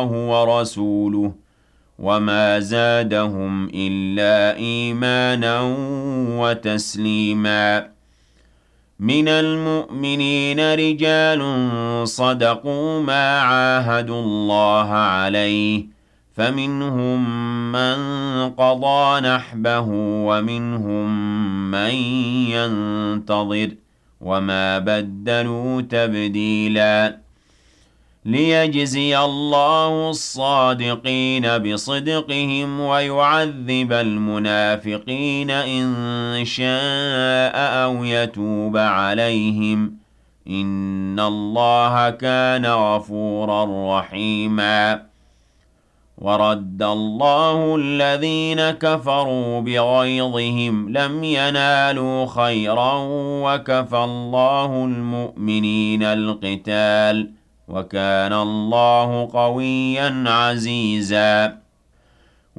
الله ورسوله وما زادهم إلا إيمانا وتسليما. من المؤمنين رجال صدقوا ما عاهدوا الله عليه، فمنهم من قضى نحبه ومنهم من ينتظر وما بدلوا تبديلا. ليجزي الله الصادقين بصدقهم ويعذب المنافقين إن شاء أو يتوب عليهم، إن الله كان غفورا رحيما. ورد الله الذين كفروا بغيظهم لم ينالوا خيرا وكفى الله المؤمنين القتال وكان الله قويا عزيزا.